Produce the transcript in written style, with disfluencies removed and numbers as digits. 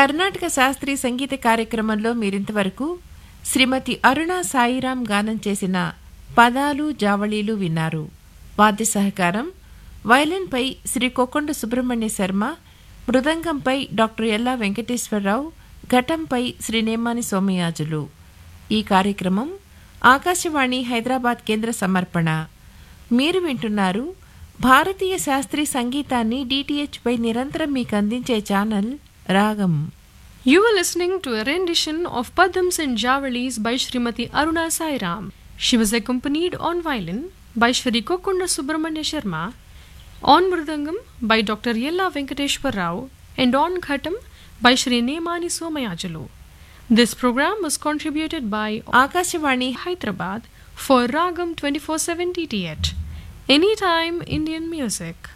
కర్ణాటక శాస్త్రీయ సంగీత కార్యక్రమంలో మీరింతవరకు శ్రీమతి అరుణ సాయిరాం గానం చేసిన పదాలు జావళీలు విన్నారు. వాద్య సహకారం వయలిన్పై శ్రీ కొక్కొండ సుబ్రహ్మణ్య శర్మ, మృదంగంపై డాక్టర్ ఎల్లా వెంకటేశ్వరరావు, ఘటంపై శ్రీ నేమాని సోమయాజులు. ఈ కార్యక్రమం ఆకాశవాణి హైదరాబాద్ కేంద్ర సమర్పణ. మీరు వింటున్నారు భారతీయ శాస్త్రీయ సంగీతాన్ని DTH పై నిరంతరం మీకు అందించే ఛానల్ రాగం. You were listening to a rendition of Padams and Javalis by Srimati Aruna Sairam. She was accompanied on violin by Shri Kokkonda Subramanya Sharma, on mridangam by Dr. Yella Venkateshwar Rao, and on ghatam by Shri Nemani Somayajalu. This program was contributed by Akashvani Hyderabad for Ragam 24/7 DTH. Anytime Indian music.